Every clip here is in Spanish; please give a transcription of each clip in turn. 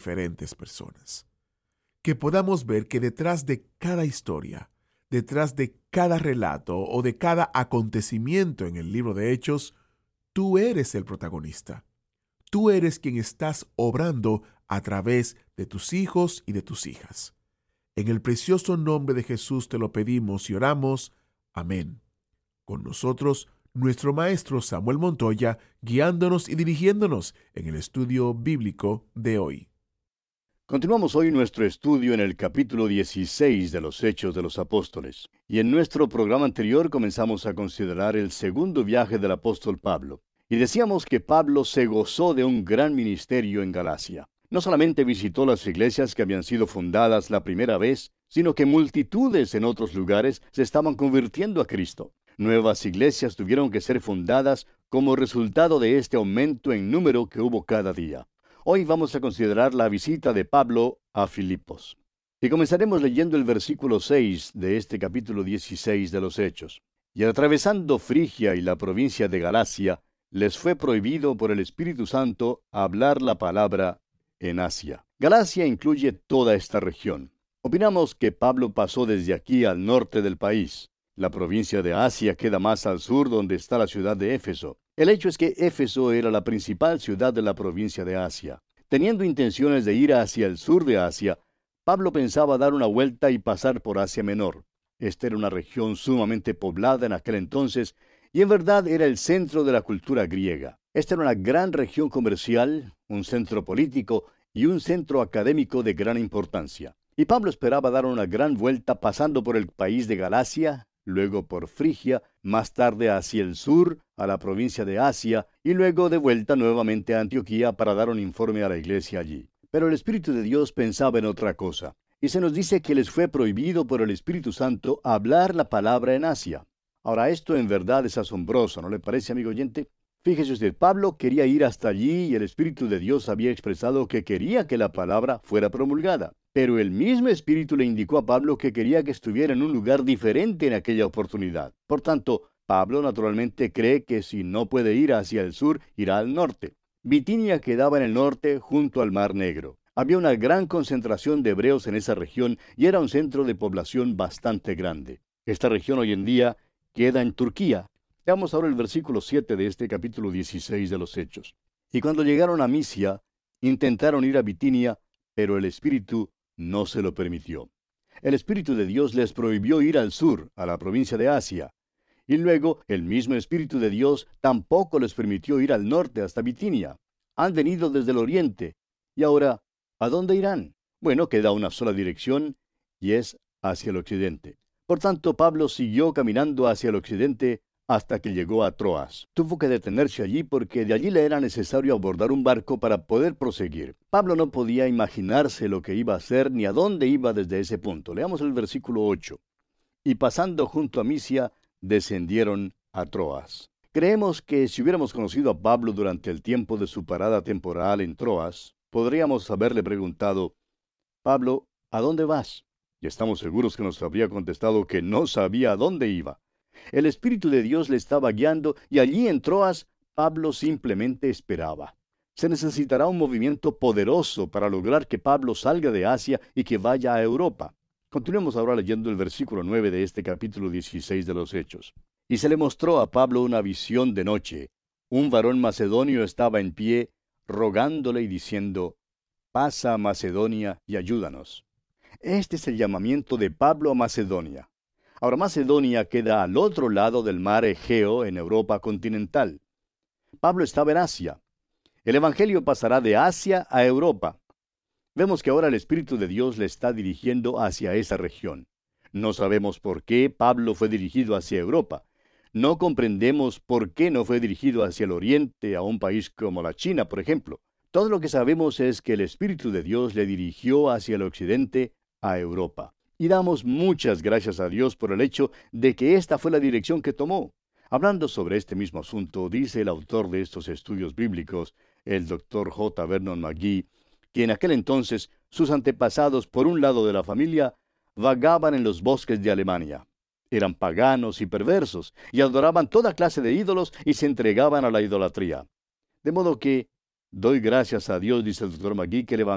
diferentes personas. Que podamos ver que detrás de cada historia, detrás de cada relato o de cada acontecimiento en el libro de Hechos, tú eres el protagonista. Tú eres quien estás obrando a través de tus hijos y de tus hijas. En el precioso nombre de Jesús te lo pedimos y oramos. Amén. Con nosotros, nuestro maestro Samuel Montoya, guiándonos y dirigiéndonos en el estudio bíblico de hoy. Continuamos hoy nuestro estudio en el capítulo 16 de los Hechos de los Apóstoles. Y en nuestro programa anterior comenzamos a considerar el segundo viaje del apóstol Pablo. Y decíamos que Pablo se gozó de un gran ministerio en Galacia. No solamente visitó las iglesias que habían sido fundadas la primera vez, sino que multitudes en otros lugares se estaban convirtiendo a Cristo. Nuevas iglesias tuvieron que ser fundadas como resultado de este aumento en número que hubo cada día. Hoy vamos a considerar la visita de Pablo a Filipos. Y comenzaremos leyendo el versículo 6 de este capítulo 16 de los Hechos. Y atravesando Frigia y la provincia de Galacia, les fue prohibido por el Espíritu Santo hablar la palabra en Asia. Galacia incluye toda esta región. Opinamos que Pablo pasó desde aquí al norte del país. La provincia de Asia queda más al sur, donde está la ciudad de Éfeso. El hecho es que Éfeso era la principal ciudad de la provincia de Asia. Teniendo intenciones de ir hacia el sur de Asia, Pablo pensaba dar una vuelta y pasar por Asia Menor. Esta era una región sumamente poblada en aquel entonces, y en verdad era el centro de la cultura griega. Esta era una gran región comercial, un centro político y un centro académico de gran importancia. Y Pablo esperaba dar una gran vuelta pasando por el país de Galacia, luego por Frigia, más tarde hacia el sur, a la provincia de Asia, y luego de vuelta nuevamente a Antioquía para dar un informe a la iglesia allí. Pero el Espíritu de Dios pensaba en otra cosa, y se nos dice que les fue prohibido por el Espíritu Santo hablar la palabra en Asia. Ahora, esto en verdad es asombroso, ¿no le parece, amigo oyente? Fíjese usted, Pablo quería ir hasta allí y el Espíritu de Dios había expresado que quería que la palabra fuera promulgada. Pero el mismo Espíritu le indicó a Pablo que quería que estuviera en un lugar diferente en aquella oportunidad. Por tanto, Pablo naturalmente cree que si no puede ir hacia el sur, irá al norte. Bitinia quedaba en el norte, junto al Mar Negro. Había una gran concentración de hebreos en esa región y era un centro de población bastante grande. Esta región hoy en día queda en Turquía. Veamos ahora el versículo 7 de este capítulo 16 de los Hechos. Y cuando llegaron a Misia, intentaron ir a Bitinia, pero el Espíritu no se lo permitió. El Espíritu de Dios les prohibió ir al sur, a la provincia de Asia. Y luego, el mismo Espíritu de Dios tampoco les permitió ir al norte hasta Bitinia. Han venido desde el oriente. Y ahora, ¿a dónde irán? Bueno, queda una sola dirección, y es hacia el occidente. Por tanto, Pablo siguió caminando hacia el occidente hasta que llegó a Troas. Tuvo que detenerse allí porque de allí le era necesario abordar un barco para poder proseguir. Pablo no podía imaginarse lo que iba a hacer ni a dónde iba desde ese punto. Leamos el versículo 8. Y pasando junto a Misia, descendieron a Troas. Creemos que si hubiéramos conocido a Pablo durante el tiempo de su parada temporal en Troas, podríamos haberle preguntado: Pablo, ¿a dónde vas? Y estamos seguros que nos habría contestado que no sabía a dónde iba. El Espíritu de Dios le estaba guiando y allí en Troas, Pablo simplemente esperaba. Se necesitará un movimiento poderoso para lograr que Pablo salga de Asia y que vaya a Europa. Continuemos ahora leyendo el versículo 9 de este capítulo 16 de los Hechos. Y se le mostró a Pablo una visión de noche. Un varón macedonio estaba en pie, rogándole y diciendo: pasa a Macedonia y ayúdanos. Este es el llamamiento de Pablo a Macedonia. Ahora, Macedonia queda al otro lado del mar Egeo en Europa continental. Pablo estaba en Asia. El Evangelio pasará de Asia a Europa. Vemos que ahora el Espíritu de Dios le está dirigiendo hacia esa región. No sabemos por qué Pablo fue dirigido hacia Europa. No comprendemos por qué no fue dirigido hacia el oriente, a un país como la China, por ejemplo. Todo lo que sabemos es que el Espíritu de Dios le dirigió hacia el occidente, a Europa. Y damos muchas gracias a Dios por el hecho de que esta fue la dirección que tomó. Hablando sobre este mismo asunto, dice el autor de estos estudios bíblicos, el Dr. J. Vernon McGee, que en aquel entonces sus antepasados por un lado de la familia vagaban en los bosques de Alemania. Eran paganos y perversos, y adoraban toda clase de ídolos y se entregaban a la idolatría. De modo que doy gracias a Dios, dice el Dr. McGee, que el Evangelio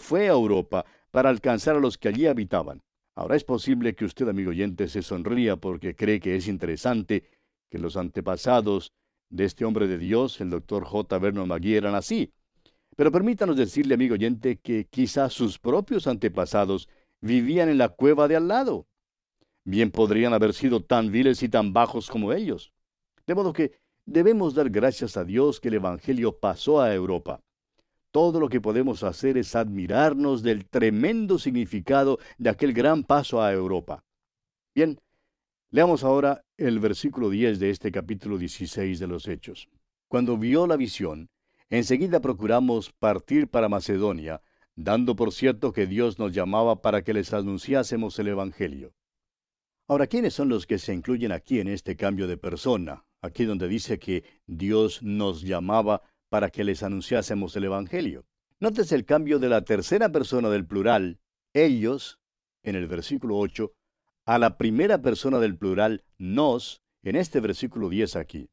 fue a Europa para alcanzar a los que allí habitaban. Ahora es posible que usted, amigo oyente, se sonría porque cree que es interesante que los antepasados de este hombre de Dios, el doctor J. Vernon McGee, eran así. Pero permítanos decirle, amigo oyente, que quizás sus propios antepasados vivían en la cueva de al lado. Bien podrían haber sido tan viles y tan bajos como ellos. De modo que debemos dar gracias a Dios que el Evangelio pasó a Europa. Todo lo que podemos hacer es admirarnos del tremendo significado de aquel gran paso a Europa. Bien, leamos ahora el versículo 10 de este capítulo 16 de los Hechos. Cuando vio la visión, enseguida procuramos partir para Macedonia, dando por cierto que Dios nos llamaba para que les anunciásemos el Evangelio. Ahora, ¿quiénes son los que se incluyen aquí en este cambio de persona? Aquí donde dice que Dios nos llamaba para que les anunciásemos el Evangelio. Nótese el cambio de la tercera persona del plural, ellos, en el versículo 8, a la primera persona del plural, nos, en este versículo 10 aquí.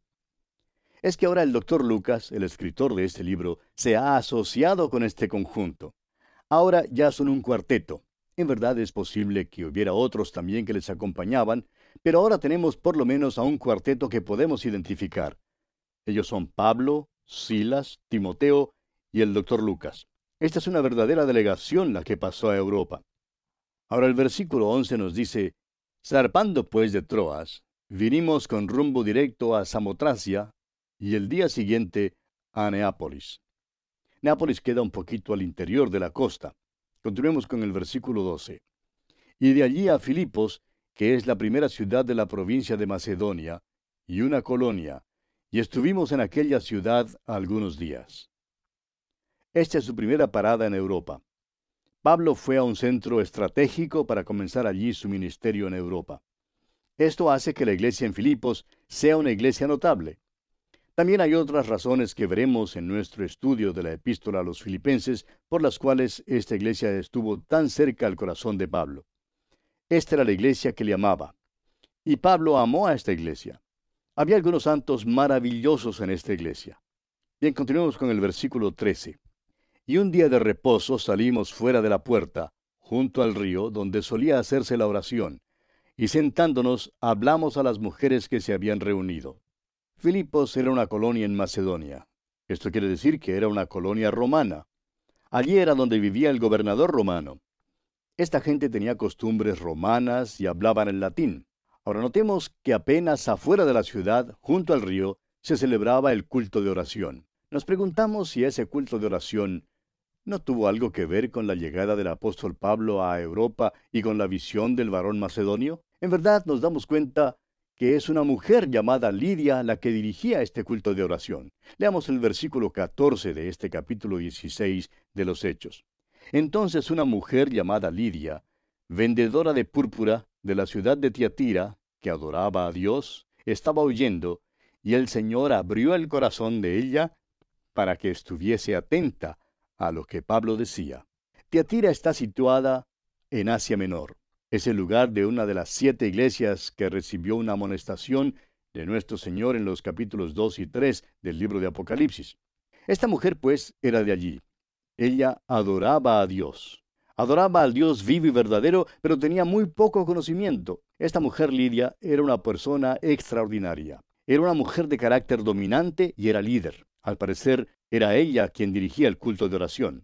Es que ahora el doctor Lucas, el escritor de este libro, se ha asociado con este conjunto. Ahora ya son un cuarteto. En verdad es posible que hubiera otros también que les acompañaban, pero ahora tenemos por lo menos a un cuarteto que podemos identificar. Ellos son Pablo, Silas, Timoteo y el doctor Lucas. Esta es una verdadera delegación la que pasó a Europa. Ahora el versículo 11 nos dice, zarpando pues de Troas, vinimos con rumbo directo a Samotracia y el día siguiente a Neápolis. Neápolis queda un poquito al interior de la costa. Continuemos con el versículo 12. Y de allí a Filipos, que es la primera ciudad de la provincia de Macedonia, y una colonia, y estuvimos en aquella ciudad algunos días. Esta es su primera parada en Europa. Pablo fue a un centro estratégico para comenzar allí su ministerio en Europa. Esto hace que la iglesia en Filipos sea una iglesia notable. También hay otras razones que veremos en nuestro estudio de la epístola a los filipenses por las cuales esta iglesia estuvo tan cerca al corazón de Pablo. Esta era la iglesia que le amaba. Y Pablo amó a esta iglesia. Había algunos santos maravillosos en esta iglesia. Bien, continuemos con el versículo 13. Y un día de reposo salimos fuera de la puerta, junto al río, donde solía hacerse la oración, y sentándonos hablamos a las mujeres que se habían reunido. Filipos era una colonia en Macedonia. Esto quiere decir que era una colonia romana. Allí era donde vivía el gobernador romano. Esta gente tenía costumbres romanas y hablaban el latín. Ahora notemos que apenas afuera de la ciudad, junto al río, se celebraba el culto de oración. Nos preguntamos si ese culto de oración no tuvo algo que ver con la llegada del apóstol Pablo a Europa y con la visión del varón macedonio. En verdad nos damos cuenta que es una mujer llamada Lidia la que dirigía este culto de oración. Leamos el versículo 14 de este capítulo 16 de los Hechos. Entonces una mujer llamada Lidia, vendedora de púrpura de la ciudad de Tiatira, que adoraba a Dios, estaba oyendo, y el Señor abrió el corazón de ella para que estuviese atenta a lo que Pablo decía. Tiatira está situada en Asia Menor. Es el lugar de una de las 7 iglesias que recibió una amonestación de nuestro Señor en los capítulos 2 y 3 del libro de Apocalipsis. Esta mujer, pues, era de allí. Ella adoraba a Dios. Adoraba al Dios vivo y verdadero, pero tenía muy poco conocimiento. Esta mujer Lidia era una persona extraordinaria. Era una mujer de carácter dominante y era líder. Al parecer, era ella quien dirigía el culto de oración.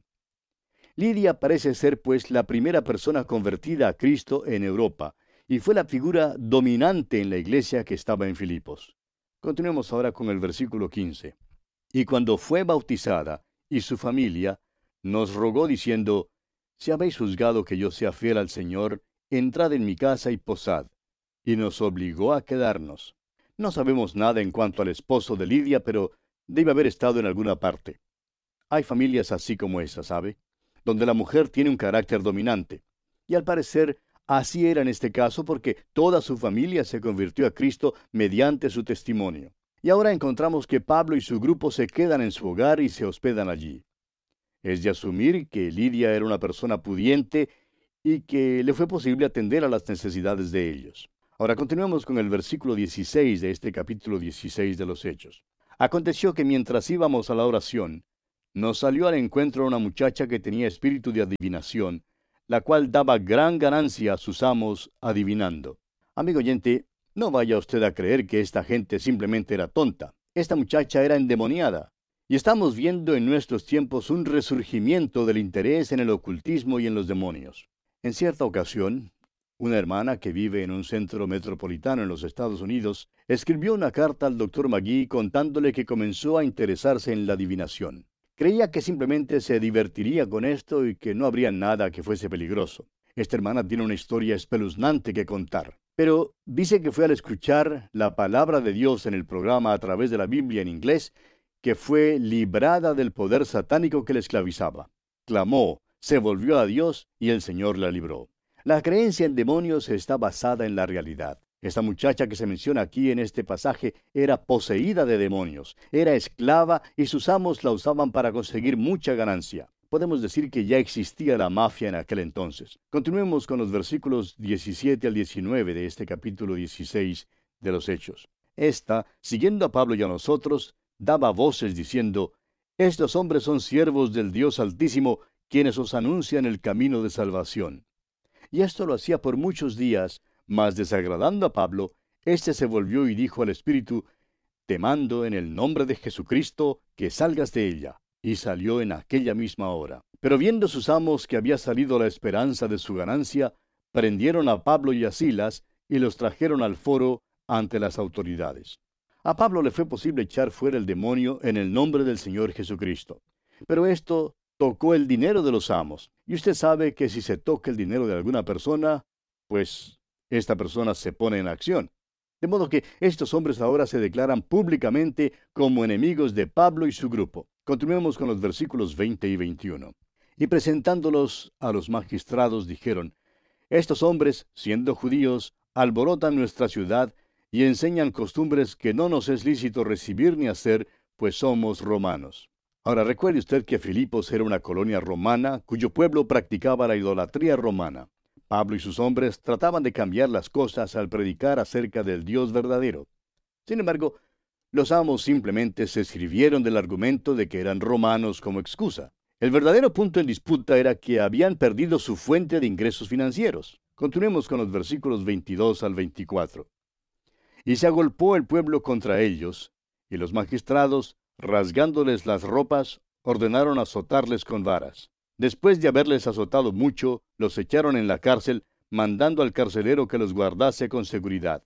Lidia parece ser, pues, la primera persona convertida a Cristo en Europa, y fue la figura dominante en la iglesia que estaba en Filipos. Continuemos ahora con el versículo 15. Y cuando fue bautizada, y su familia, nos rogó diciendo, si habéis juzgado que yo sea fiel al Señor, entrad en mi casa y posad. Y nos obligó a quedarnos. No sabemos nada en cuanto al esposo de Lidia, pero debe haber estado en alguna parte. Hay familias así como esa, ¿sabe?, donde la mujer tiene un carácter dominante. Y al parecer, así era en este caso porque toda su familia se convirtió a Cristo mediante su testimonio. Y ahora encontramos que Pablo y su grupo se quedan en su hogar y se hospedan allí. Es de asumir que Lidia era una persona pudiente y que le fue posible atender a las necesidades de ellos. Ahora continuemos con el versículo 16 de este capítulo 16 de los Hechos. Aconteció que mientras íbamos a la oración, nos salió al encuentro una muchacha que tenía espíritu de adivinación, la cual daba gran ganancia a sus amos adivinando. Amigo oyente, no vaya usted a creer que esta gente simplemente era tonta. Esta muchacha era endemoniada. Y estamos viendo en nuestros tiempos un resurgimiento del interés en el ocultismo y en los demonios. En cierta ocasión, una hermana que vive en un centro metropolitano en los Estados Unidos escribió una carta al doctor Magee contándole que comenzó a interesarse en la adivinación. Creía que simplemente se divertiría con esto y que no habría nada que fuese peligroso. Esta hermana tiene una historia espeluznante que contar. Pero dice que fue al escuchar la palabra de Dios en el programa a través de la Biblia en inglés que fue librada del poder satánico que la esclavizaba. Clamó, se volvió a Dios y el Señor la libró. La creencia en demonios está basada en la realidad. Esta muchacha que se menciona aquí en este pasaje era poseída de demonios, era esclava y sus amos la usaban para conseguir mucha ganancia. Podemos decir que ya existía la mafia en aquel entonces. Continuemos con los versículos 17 al 19 de este capítulo 16 de los Hechos. Esta, siguiendo a Pablo y a nosotros, daba voces diciendo: estos hombres son siervos del Dios Altísimo, quienes os anuncian el camino de salvación. Y esto lo hacía por muchos días, mas desagradando a Pablo, éste se volvió y dijo al Espíritu: te mando en el nombre de Jesucristo que salgas de ella. Y salió en aquella misma hora. Pero viendo sus amos que había salido la esperanza de su ganancia, prendieron a Pablo y a Silas y los trajeron al foro ante las autoridades. A Pablo le fue posible echar fuera el demonio en el nombre del Señor Jesucristo. Pero esto tocó el dinero de los amos. Y usted sabe que si se toca el dinero de alguna persona, pues esta persona se pone en acción. De modo que estos hombres ahora se declaran públicamente como enemigos de Pablo y su grupo. Continuemos con los versículos 20 y 21. Y presentándolos a los magistrados dijeron: estos hombres, siendo judíos, alborotan nuestra ciudad y enseñan costumbres que no nos es lícito recibir ni hacer, pues somos romanos. Ahora recuerde usted que Filipos era una colonia romana cuyo pueblo practicaba la idolatría romana. Pablo y sus hombres trataban de cambiar las cosas al predicar acerca del Dios verdadero. Sin embargo, los amos simplemente se sirvieron del argumento de que eran romanos como excusa. El verdadero punto en disputa era que habían perdido su fuente de ingresos financieros. Continuemos con los versículos 22 al 24. Y se agolpó el pueblo contra ellos, y los magistrados, rasgándoles las ropas, ordenaron azotarles con varas. Después de haberles azotado mucho, los echaron en la cárcel, mandando al carcelero que los guardase con seguridad,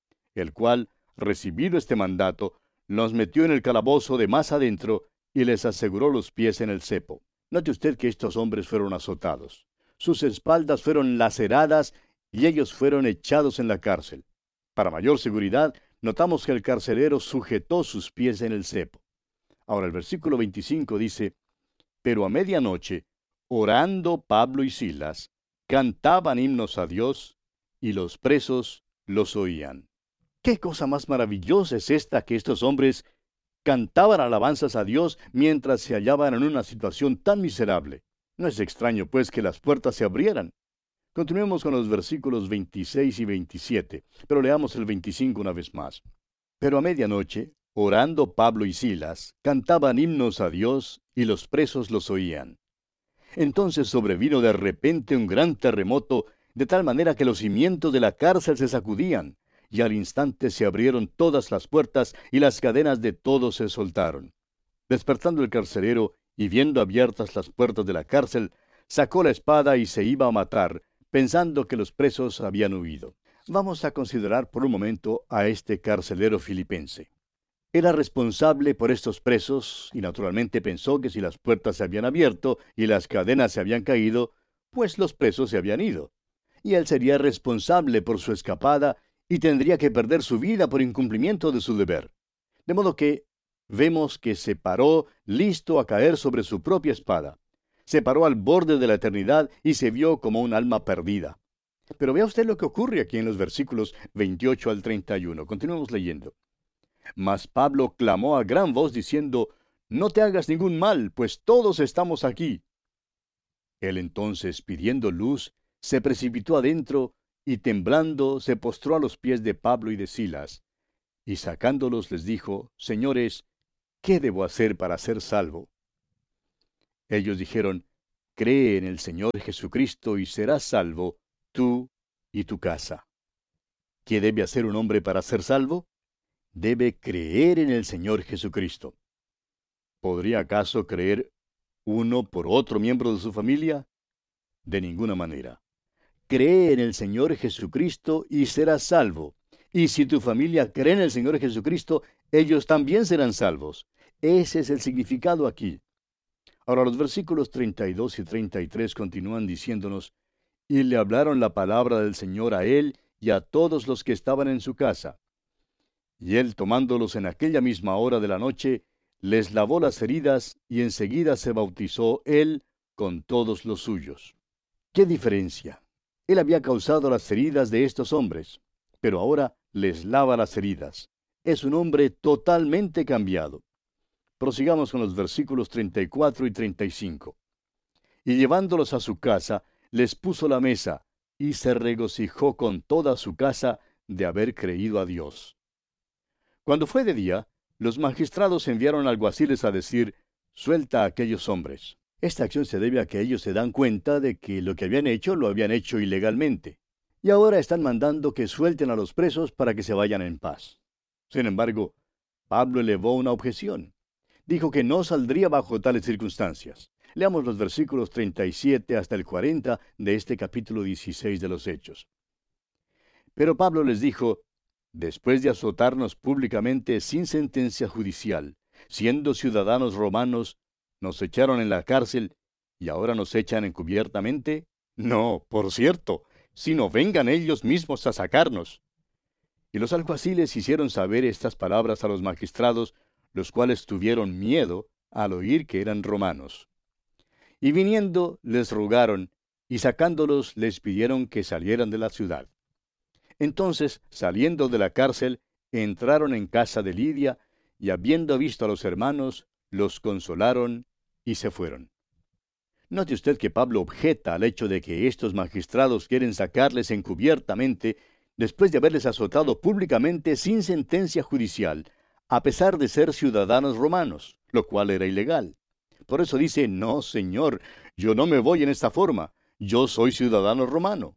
el cual, recibido este mandato, los metió en el calabozo de más adentro y les aseguró los pies en el cepo. Note usted que estos hombres fueron azotados. Sus espaldas fueron laceradas y ellos fueron echados en la cárcel. Para mayor seguridad, notamos que el carcelero sujetó sus pies en el cepo. Ahora el versículo 25 dice: pero a medianoche, orando Pablo y Silas, cantaban himnos a Dios, y los presos los oían. ¿Qué cosa más maravillosa es esta, que estos hombres cantaban alabanzas a Dios mientras se hallaban en una situación tan miserable? No es extraño, pues, que las puertas se abrieran. Continuemos con los versículos 26 y 27, pero leamos el 25 una vez más. Pero a medianoche, orando Pablo y Silas, cantaban himnos a Dios, y los presos los oían. Entonces sobrevino de repente un gran terremoto, de tal manera que los cimientos de la cárcel se sacudían, y al instante se abrieron todas las puertas, y las cadenas de todos se soltaron. Despertando el carcelero, y viendo abiertas las puertas de la cárcel, sacó la espada y se iba a matar, pensando que los presos habían huido. Vamos a considerar por un momento a este carcelero filipense. Era responsable por estos presos y naturalmente pensó que si las puertas se habían abierto y las cadenas se habían caído, pues los presos se habían ido. Y él sería responsable por su escapada y tendría que perder su vida por incumplimiento de su deber. De modo que vemos que se paró listo a caer sobre su propia espada. Se paró al borde de la eternidad y se vio como un alma perdida. Pero vea usted lo que ocurre aquí en los versículos 28 al 31. Continuemos leyendo. Mas Pablo clamó a gran voz diciendo: no te hagas ningún mal, pues todos estamos aquí. Él entonces, pidiendo luz, se precipitó adentro y temblando se postró a los pies de Pablo y de Silas. Y sacándolos les dijo: señores, ¿qué debo hacer para ser salvo? Ellos dijeron, cree en el Señor Jesucristo y serás salvo, tú y tu casa. ¿Qué debe hacer un hombre para ser salvo? Debe creer en el Señor Jesucristo. ¿Podría acaso creer uno por otro miembro de su familia? De ninguna manera. Cree en el Señor Jesucristo y serás salvo. Y si tu familia cree en el Señor Jesucristo, ellos también serán salvos. Ese es el significado aquí. Ahora los versículos 32 y 33 continúan diciéndonos, y le hablaron la palabra del Señor a él y a todos los que estaban en su casa. Y él, tomándolos en aquella misma hora de la noche, les lavó las heridas y enseguida se bautizó él con todos los suyos. ¡Qué diferencia! Él había causado las heridas de estos hombres, pero ahora les lava las heridas. Es un hombre totalmente cambiado. Prosigamos con los versículos 34 y 35. Y llevándolos a su casa, les puso la mesa, y se regocijó con toda su casa de haber creído a Dios. Cuando fue de día, los magistrados enviaron alguaciles a decir, suelta a aquellos hombres. Esta acción se debe a que ellos se dan cuenta de que lo que habían hecho lo habían hecho ilegalmente. Y ahora están mandando que suelten a los presos para que se vayan en paz. Sin embargo, Pablo elevó una objeción. Dijo que no saldría bajo tales circunstancias. Leamos los versículos 37 hasta el 40 de este capítulo 16 de los Hechos. Pero Pablo les dijo, después de azotarnos públicamente sin sentencia judicial, siendo ciudadanos romanos, nos echaron en la cárcel y ahora nos echan encubiertamente. No, por cierto, sino vengan ellos mismos a sacarnos. Y los alguaciles hicieron saber estas palabras a los magistrados, los cuales tuvieron miedo al oír que eran romanos. Y viniendo les rogaron, y sacándolos les pidieron que salieran de la ciudad. Entonces, saliendo de la cárcel, entraron en casa de Lidia, y habiendo visto a los hermanos, los consolaron y se fueron. Note usted que Pablo objeta al hecho de que estos magistrados quieren sacarles encubiertamente, después de haberles azotado públicamente sin sentencia judicial, a pesar de ser ciudadanos romanos, lo cual era ilegal. Por eso dice, no, Señor, yo no me voy en esta forma, yo soy ciudadano romano.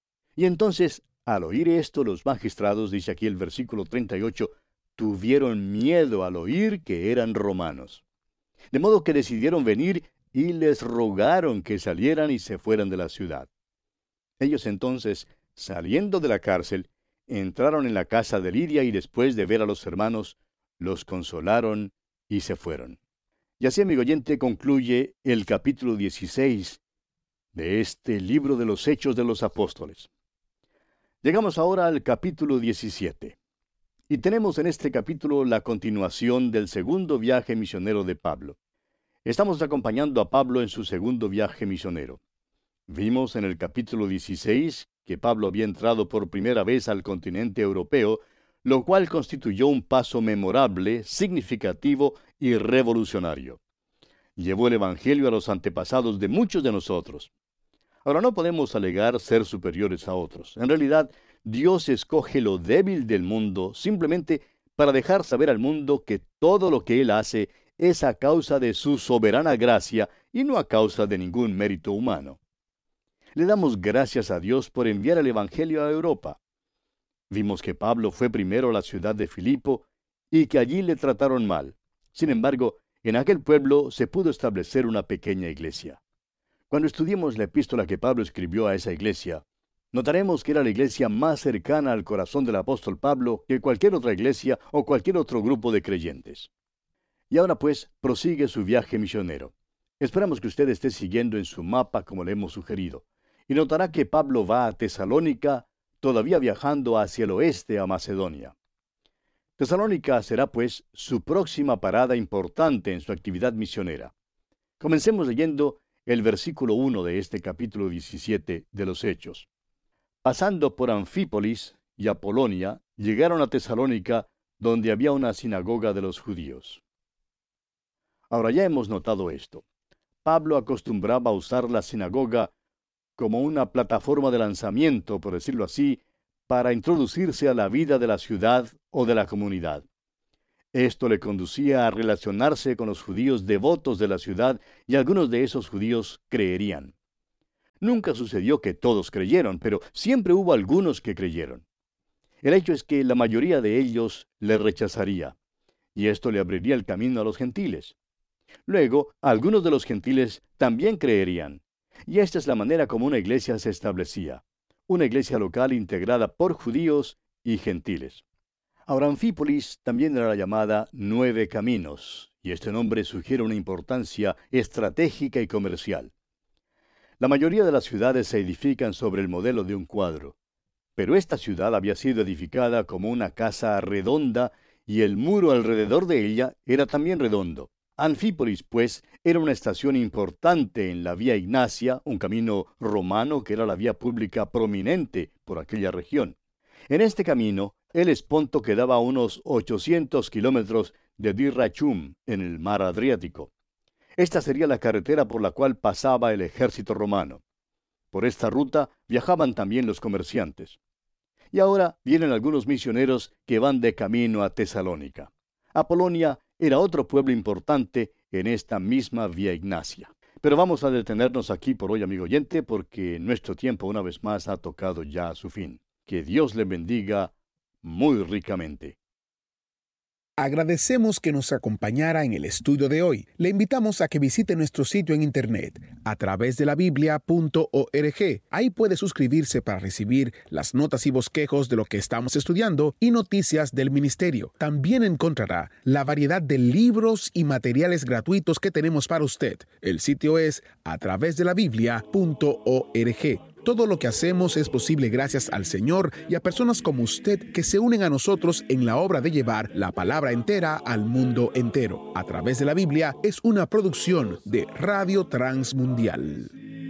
Y entonces, al oír esto, los magistrados, dice aquí el versículo 38, tuvieron miedo al oír que eran romanos. De modo que decidieron venir y les rogaron que salieran y se fueran de la ciudad. Ellos entonces, saliendo de la cárcel, entraron en la casa de Lidia y después de ver a los hermanos, los consolaron y se fueron. Y así, amigo oyente, concluye el capítulo 16 de este libro de los Hechos de los Apóstoles. Llegamos ahora al capítulo 17. Y tenemos en este capítulo la continuación del segundo viaje misionero de Pablo. Estamos acompañando a Pablo en su segundo viaje misionero. Vimos en el capítulo 16 que Pablo había entrado por primera vez al continente europeo, lo cual constituyó un paso memorable, significativo y revolucionario. Llevó el Evangelio a los antepasados de muchos de nosotros. Ahora, no podemos alegar ser superiores a otros. En realidad, Dios escoge lo débil del mundo simplemente para dejar saber al mundo que todo lo que Él hace es a causa de su soberana gracia y no a causa de ningún mérito humano. Le damos gracias a Dios por enviar el Evangelio a Europa. Vimos que Pablo fue primero a la ciudad de Filipo y que allí le trataron mal. Sin embargo, en aquel pueblo se pudo establecer una pequeña iglesia. Cuando estudiemos la epístola que Pablo escribió a esa iglesia, notaremos que era la iglesia más cercana al corazón del apóstol Pablo que cualquier otra iglesia o cualquier otro grupo de creyentes. Y ahora pues prosigue su viaje misionero. Esperamos que usted esté siguiendo en su mapa como le hemos sugerido. Y notará que Pablo va a Tesalónica, todavía viajando hacia el oeste a Macedonia. Tesalónica será pues su próxima parada importante en su actividad misionera. Comencemos leyendo el versículo 1 de este capítulo 17 de los Hechos. Pasando por Anfípolis y Apolonia, llegaron a Tesalónica, donde había una sinagoga de los judíos. Ahora ya hemos notado esto. Pablo acostumbraba a usar la sinagoga como una plataforma de lanzamiento, por decirlo así, para introducirse a la vida de la ciudad o de la comunidad. Esto le conducía a relacionarse con los judíos devotos de la ciudad, y algunos de esos judíos creerían. Nunca sucedió que todos creyeron, pero siempre hubo algunos que creyeron. El hecho es que la mayoría de ellos le rechazaría, y esto le abriría el camino a los gentiles. Luego, algunos de los gentiles también creerían, y esta es la manera como una iglesia se establecía, una iglesia local integrada por judíos y gentiles. Ahora, Anfípolis también era llamada Nueve Caminos, y este nombre sugiere una importancia estratégica y comercial. La mayoría de las ciudades se edifican sobre el modelo de un cuadro, pero esta ciudad había sido edificada como una casa redonda, y el muro alrededor de ella era también redondo. Anfípolis, pues, era una estación importante en la Vía Ignacia, un camino romano que era la vía pública prominente por aquella región. En este camino, el Esponto quedaba a unos 800 kilómetros de Dyrrachum, en el mar Adriático. Esta sería la carretera por la cual pasaba el ejército romano. Por esta ruta viajaban también los comerciantes. Y ahora vienen algunos misioneros que van de camino a Tesalónica. Apolonia era otro pueblo importante en esta misma Vía Ignacia. Pero vamos a detenernos aquí por hoy, amigo oyente, porque nuestro tiempo una vez más ha tocado ya a su fin. Que Dios le bendiga muy ricamente. Agradecemos que nos acompañara en el estudio de hoy. Le invitamos a que visite nuestro sitio en internet a través de la biblia.org. Ahí puede suscribirse para recibir las notas y bosquejos de lo que estamos estudiando y noticias del ministerio. También encontrará la variedad de libros y materiales gratuitos que tenemos para usted. El sitio es a través de la biblia.org. Todo lo que hacemos es posible gracias al Señor y a personas como usted que se unen a nosotros en la obra de llevar la palabra entera al mundo entero. A través de la Biblia es una producción de Radio Transmundial.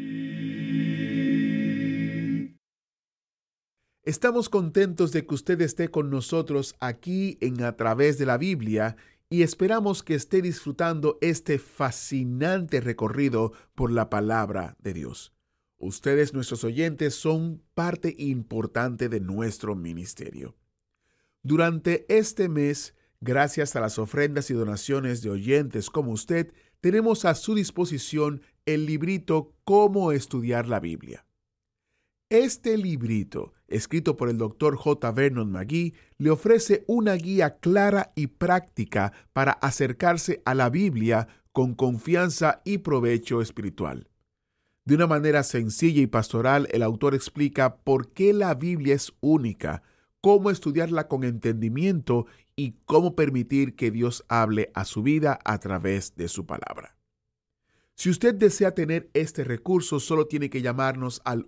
Estamos contentos de que usted esté con nosotros aquí en A Través de la Biblia y esperamos que esté disfrutando este fascinante recorrido por la palabra de Dios. Ustedes, nuestros oyentes, son parte importante de nuestro ministerio. Durante este mes, gracias a las ofrendas y donaciones de oyentes como usted, tenemos a su disposición el librito Cómo estudiar la Biblia. Este librito, escrito por el Dr. J. Vernon McGee, le ofrece una guía clara y práctica para acercarse a la Biblia con confianza y provecho espiritual. De una manera sencilla y pastoral, el autor explica por qué la Biblia es única, cómo estudiarla con entendimiento y cómo permitir que Dios hable a su vida a través de su palabra. Si usted desea tener este recurso, solo tiene que llamarnos al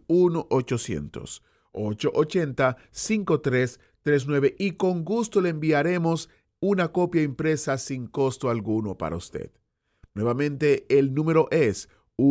1-800-880-5339 y con gusto le enviaremos una copia impresa sin costo alguno para usted. Nuevamente, el número es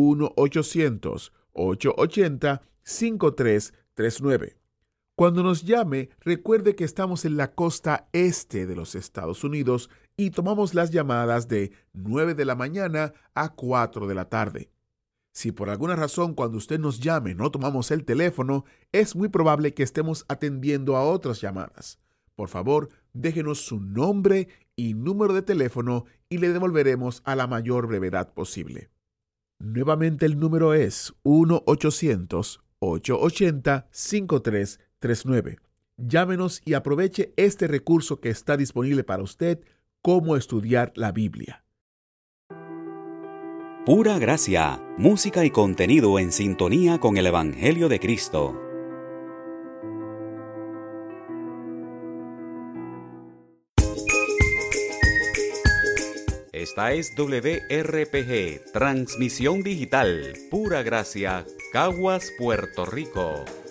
1-800-880-5339. Cuando nos llame, recuerde que estamos en la costa este de los Estados Unidos y tomamos las llamadas de 9 de la mañana a 4 de la tarde. Si por alguna razón cuando usted nos llame no tomamos el teléfono, es muy probable que estemos atendiendo a otras llamadas. Por favor, déjenos su nombre y número de teléfono y le devolveremos a la mayor brevedad posible. Nuevamente el número es 1-800-880-5339. Llámenos y aproveche este recurso que está disponible para usted, Cómo estudiar la Biblia. Pura gracia, música y contenido en sintonía con el Evangelio de Cristo. Esta es WRPG, transmisión digital, Pura Gracia, Caguas, Puerto Rico.